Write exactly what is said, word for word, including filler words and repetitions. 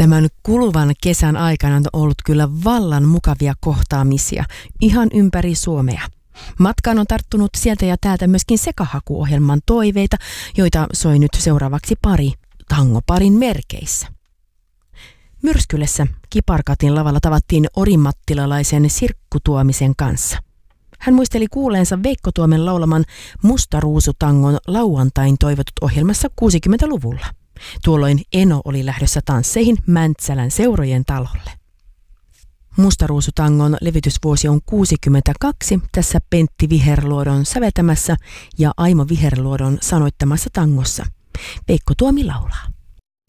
Tämän kuluvan kesän aikana on ollut kyllä vallan mukavia kohtaamisia ihan ympäri Suomea. Matkaan on tarttunut sieltä ja täältä myöskin Sekahaku-ohjelman toiveita, joita soi nyt seuraavaksi pari tangoparin merkeissä. Myrskylässä Kiparkatin lavalla tavattiin orimattilalaisen Sirkku Tuomisen kanssa. Hän muisteli kuuleensa Veikko Tuomen laulaman Mustaruusutangon lauantain toivotut ohjelmassa kuusikymmentäluvulla. Tuolloin Eno oli lähdössä tansseihin Mäntsälän seurojen talolle. Mustaruusutangon levytysvuosi on kuusikymmentäkaksi, tässä Pentti Viherluodon säveltämässä ja Aimo Viherluodon sanoittamassa tangossa. Veikko Tuomi laulaa.